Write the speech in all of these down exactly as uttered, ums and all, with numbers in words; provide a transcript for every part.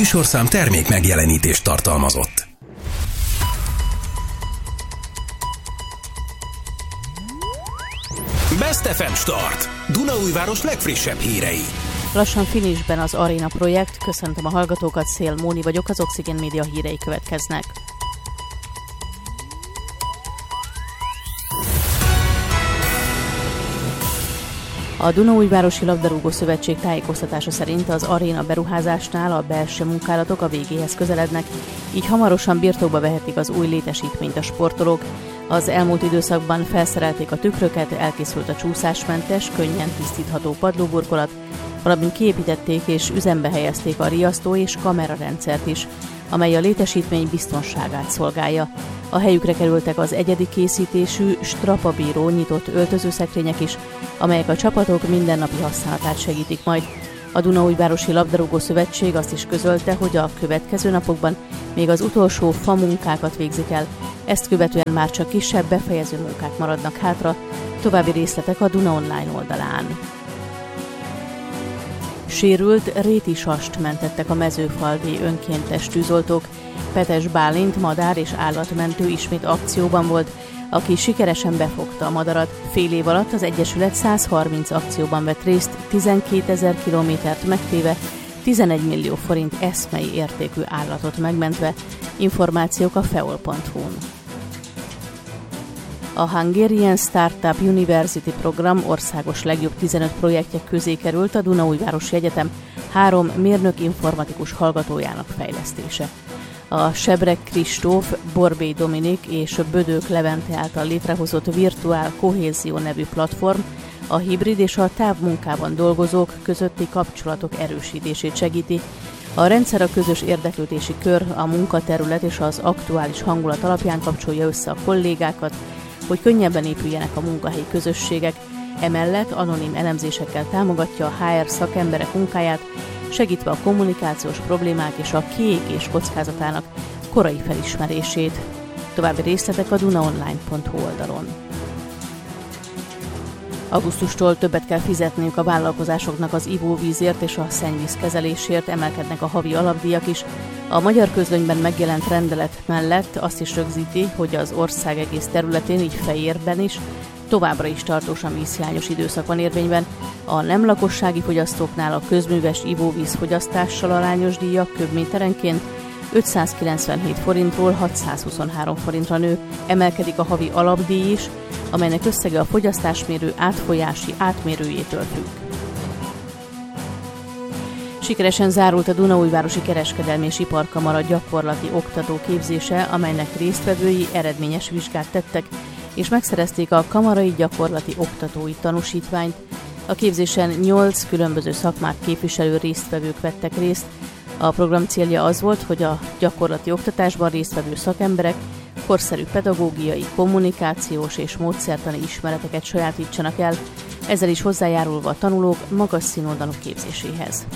műsorszám termék megjelenítést tartalmazott. Best ef em Start. Dunaújváros legfrissebb hírei. Lassan finishben az Aréna projekt. Köszöntöm a hallgatókat, Szél Móni vagyok, az Oxygen Média hírei következnek. A Dunaújvárosi Labdarúgó Szövetség tájékoztatása szerint az aréna beruházásnál a belső munkálatok a végéhez közelednek, így hamarosan birtokba vehetik az új létesítményt a sportolók. Az elmúlt időszakban felszerelték a tükröket, elkészült a csúszásmentes, könnyen tisztítható padlóburkolat, valamint kiépítették és üzembe helyezték a riasztó és kamerarendszert is, amely a létesítmény biztonságát szolgálja. A helyükre kerültek az egyedi készítésű, strapabíró nyitott öltözőszekrények is, amelyek a csapatok mindennapi használatát segítik majd. A Dunaújvárosi Labdarúgó Szövetség azt is közölte, hogy a következő napokban még az utolsó famunkákat végzik el. Ezt követően már csak kisebb befejező munkák maradnak hátra, további részletek a Duna Online oldalán. Sérült réti sast mentettek a mezőfalvi önkéntes tűzoltók. Petes Bálint madár- és állatmentő ismét akcióban volt, aki sikeresen befogta a madarat. Fél év alatt az Egyesület száz harminc akcióban vett részt, tizenkétezer kilométert megtéve, tizenegy millió forint eszmei értékű állatot megmentve. Információk a feol pont hu-n. A Hungarian Startup University program országos legjobb tizenöt projektje közé került a Dunaújvárosi Egyetem három mérnök informatikus hallgatójának fejlesztése. A Sebrek Kristóf, Borbély Dominik és Bödök Levente által létrehozott Virtuál Kohézió nevű platform a hibrid és a távmunkában dolgozók közötti kapcsolatok erősítését segíti. A rendszer a közös érdeklődési kör, a munkaterület és az aktuális hangulat alapján kapcsolja össze a kollégákat, hogy könnyebben épüljenek a munkahelyi közösségek, emellett anonim elemzésekkel támogatja a há er szakemberek munkáját, segítve a kommunikációs problémák és a kiégés kockázatának korai felismerését. További részletek a dunaonline pont hu oldalon. Augusztustól többet kell fizetniük a vállalkozásoknak az ivóvízért és a szennyvízkezelésért, emelkednek a havi alapdíjak is. A Magyar Közlönyben megjelent rendelet mellett azt is rögzíti, hogy az ország egész területén, így Fejérben is, továbbra is tartósan vízhiányos időszak van érvényben. A nem lakossági fogyasztóknál a közműves ivóvíz fogyasztással arányos díjak köbméterenként ötszázkilencvenhét forintról hatszázhuszonhárom forintra nő, emelkedik a havi alapdíj is, amelynek összege a fogyasztásmérő átfolyási átmérőjétől függ. Sikeresen zárult a Dunaújvárosi Kereskedelmi és Iparkamara gyakorlati oktató képzése, amelynek résztvevői eredményes vizsgát tettek, és megszerezték a kamarai gyakorlati oktatói tanúsítványt. A képzésen nyolc különböző szakmát képviselő résztvevők vettek részt. A program célja az volt, hogy a gyakorlati oktatásban résztvevő szakemberek korszerű pedagógiai, kommunikációs és módszertani ismereteket sajátítsanak el, ezzel is hozzájárulva a tanulók magas színvonalú képzéséhez.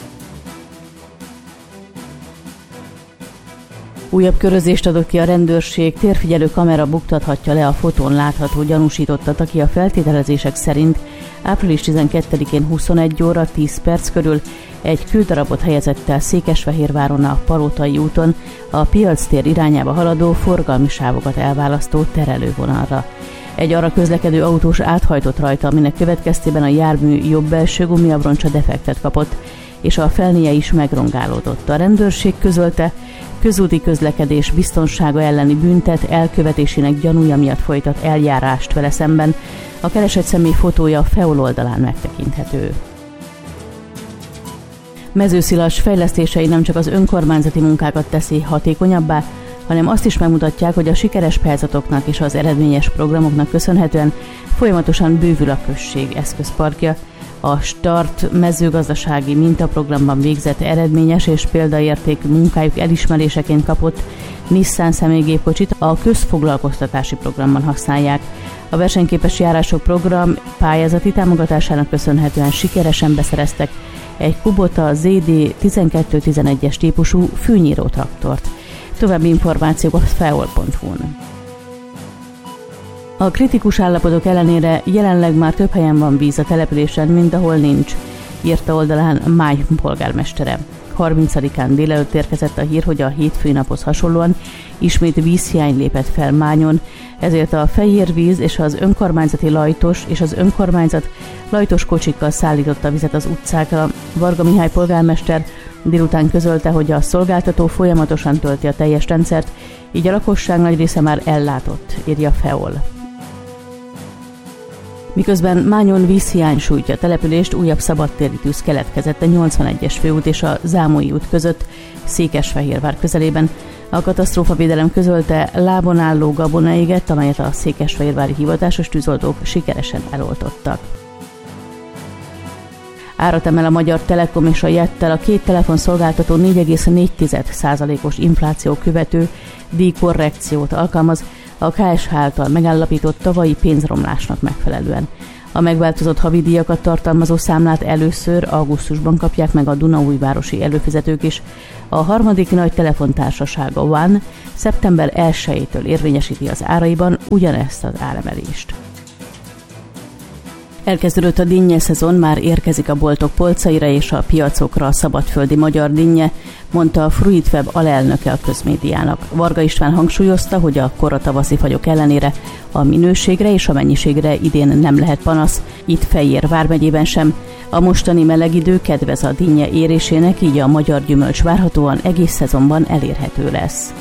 Újabb körözést adott ki a rendőrség, térfigyelő kamera buktathatja le a fotón látható gyanúsítottat, aki a feltételezések szerint április tizenkettedikén huszonegy óra tíz perc körül egy küldarabot helyezett el Székesfehérváron a Palotai úton a Piactér irányába haladó forgalmi sávokat elválasztó terelővonalra. Egy arra közlekedő autós áthajtott rajta, aminek következtében a jármű jobb belső gumiabroncsa defektet kapott, és a felnéje is megrongálódott. A rendőrség közölte, közúti közlekedés biztonsága elleni büntet elkövetésének gyanúja miatt folytat eljárást vele szemben. A keresett személy fotója a feol oldalán megtekinthető. Mezőszilas fejlesztései nem csak az önkormányzati munkákat teszi hatékonyabbá, hanem azt is megmutatják, hogy a sikeres pályázatoknak és az eredményes programoknak köszönhetően folyamatosan bővül a község eszközparkja. A Start mezőgazdasági mintaprogramban végzett eredményes és példaértékű munkájuk elismeréseként kapott Nissan személygépkocsit a közfoglalkoztatási programban használják. A versenyképes járások program pályázati támogatásának köszönhetően sikeresen beszereztek egy Kubota zé dé tizenkettő tizenegyes típusú fűnyíró traktort. További információk a feol pont hu-n. A kritikus állapotok ellenére jelenleg már több helyen van víz a településen, mint ahol nincs. írta oldalán Máj polgármestere. harmincadikán délelőtt érkezett a hír, hogy a hétfői naphoz hasonlóan ismét vízhiány lépett fel Mányon, ezért a Fejérvíz és az önkormányzati Lajtos és az önkormányzat lajtos kocsikkal szállította vizet az utcákra. Varga Mihály polgármester délután közölte, hogy a szolgáltató folyamatosan tölti a teljes rendszert, így a lakosság nagy része már ellátott, írja Feol. Miközben Mányon vízhiány sújtja a települést, újabb szabadtéri tűz keletkezett a nyolcvanegyes főút és a Zámolyi út között, Székesfehérvár közelében. A katasztrófavédelem közölte, lábon álló gabona égett, amelyet a székesfehérvári hivatásos tűzoltók sikeresen eloltottak. Árat emel a Magyar Telekom és a Jettel, a két telefonszolgáltató négy egész négy százalékos infláció követő díjkorrekciót alkalmaz, a ká es há által megállapított tavalyi pénzromlásnak megfelelően. A megváltozott havidíjakat tartalmazó számlát először augusztusban kapják meg a dunaújvárosi előfizetők is. A harmadik nagy telefontársaság, a One, szeptember elsejétől érvényesíti az áraiban ugyanezt az áremelést. Elkezdődött a dinnye szezon, már érkezik a boltok polcaira és a piacokra a szabadföldi magyar dinnye, mondta a Fruitweb alelnöke a közmédiának. Varga István hangsúlyozta, hogy a kora tavaszi fagyok ellenére a minőségre és a mennyiségre idén nem lehet panasz, itt Fejér vármegyében sem. A mostani meleg idő kedvez a dinnye érésének, így a magyar gyümölcs várhatóan egész szezonban elérhető lesz.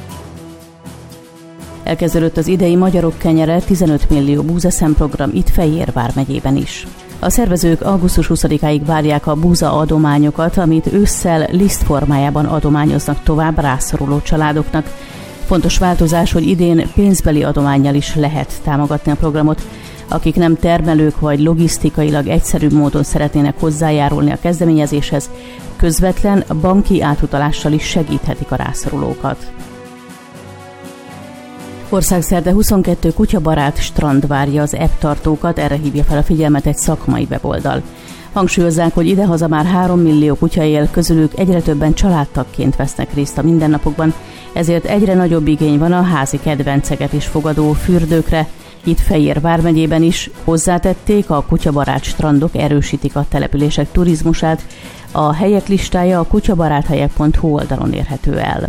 Elkezdődött az idei Magyarok kenyere tizenöt millió búzaszem program itt Fejér vármegyében is. A szervezők augusztus huszadikáig várják a búza adományokat, amit ősszel liszt formájában adományoznak tovább rászoruló családoknak. Fontos változás, hogy idén pénzbeli adománnyal is lehet támogatni a programot. Akik nem termelők vagy logisztikailag egyszerűbb módon szeretnének hozzájárulni a kezdeményezéshez, közvetlen banki átutalással is segíthetik a rászorulókat. Országszerte huszonkettő kutyabarát strand várja az ebbtartókat, erre hívja fel a figyelmet egy szakmai weboldal. Hangsúlyozzák, hogy idehaza már három millió kutya él, közülük egyre többen családtagként vesznek részt a mindennapokban, ezért egyre nagyobb igény van a házi kedvenceket is fogadó fürdőkre. Itt Fejér vármegyében is hozzátették, a kutyabarát strandok erősítik a települések turizmusát. A helyek listája a kutyabaráthelyek pont hu oldalon érhető el.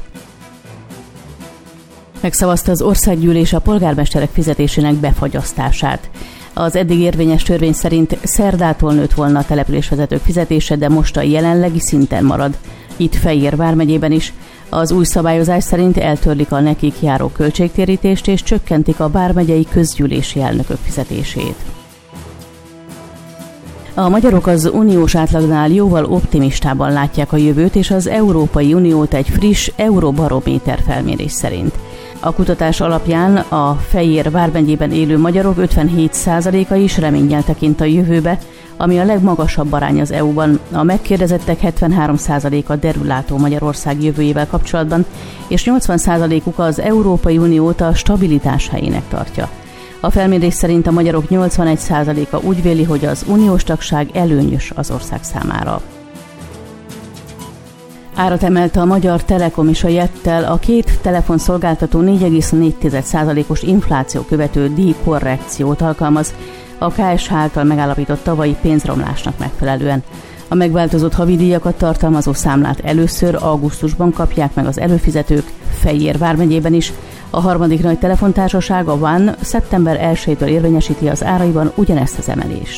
Megszavazta az országgyűlés a polgármesterek fizetésének befagyasztását. Az eddig érvényes törvény szerint szerdától nőtt volna a településvezetők fizetése, de most a jelenlegi szinten marad. Itt Fejér vármegyében is. Az új szabályozás szerint eltörlik a nekik járó költségtérítést és csökkentik a vármegyei közgyűlési elnökök fizetését. A magyarok az uniós átlagnál jóval optimistában látják a jövőt, és az Európai Uniót egy friss Eurobarométer felmérés szerint. A kutatás alapján a Fejér vármegyében élő magyarok ötvenhét százaléka is reménnyel tekint a jövőbe, ami a legmagasabb arány az é u-ban. A megkérdezettek hetvenhárom százaléka derülátó Magyarország jövőjével kapcsolatban, és nyolcvan százalékuk az Európai Uniót a stabilitás helyének tartja. A felmérés szerint a magyarok nyolcvanegy százaléka úgy véli, hogy az uniós tagság előnyös az ország számára. Árat emelte a Magyar Telekom és a Jettel, a két telefonszolgáltató négy egész négy százalékos infláció követő díjkorrekciót alkalmaz, a ká es há által megállapított tavalyi pénzromlásnak megfelelően. A megváltozott havidíjakat tartalmazó számlát először augusztusban kapják meg az előfizetők, Fejér vármegyében is. A harmadik nagy telefontársaság, a One, szeptember elsejétől érvényesíti az áraiban ugyanezt az emelést.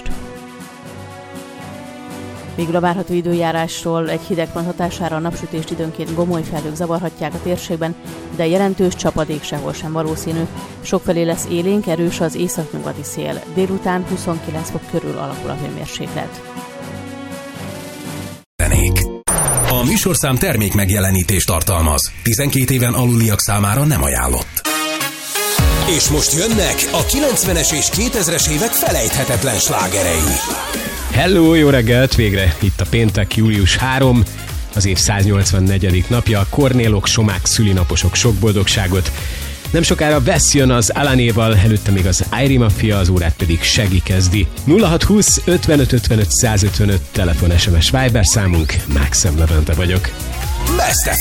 Végül a várható időjárásról: egy hideg front hatására a napsütést időnként gomoly felhők zavarhatják a térségben, de jelentős csapadék sehol sem valószínű. Sokfelé lesz élénk, erős az északnyugati szél. Délután huszonkilenc fok körül alakul a hőmérséklet. A műsorszám termék megjelenítést tartalmaz. tizenkét éven aluliak számára nem ajánlott. És most jönnek a kilencvenes és kétezres évek felejthetetlen slágerei. Hello, jó reggelt! Végre itt a péntek, július harmadika, az év száznyolcvannegyedik napja. Kornélok, somák, szülinaposok, sok boldogságot. Nem sokára Wes jön az Alanéval, előtte még az Airi Mafia, az órát pedig Segi kezdi. nulla hat húsz ötvenöt ötvenöt százötvenöt telefon, es em es Viber számunk, Mákszem Levente vagyok. Best